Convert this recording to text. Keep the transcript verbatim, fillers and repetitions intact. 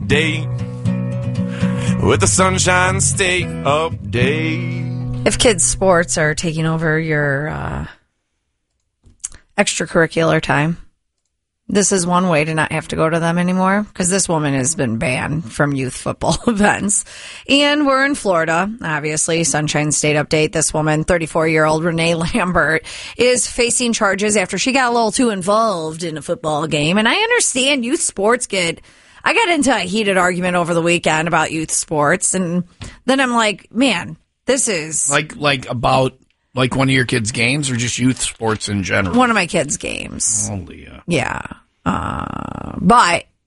update with the Sunshine State update. If kids' sports are taking over your uh, extracurricular time, this is one way to not have to go to them anymore, because this woman has been banned from youth football events. And we're in Florida, obviously. Sunshine State update. This woman, thirty-four-year-old Renee Lambert, is facing charges after she got a little too involved in a football game. And I understand youth sports get... I got into a heated argument over the weekend about youth sports, and then I'm like, man, this is... Like, like about... Like one of your kids' games or just youth sports in general? One of my kids' games. Oh, Leah. Yeah. Uh, but